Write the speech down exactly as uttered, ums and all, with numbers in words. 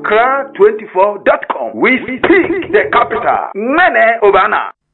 accra twenty-four dot com. We speak the capital. Mene Obana.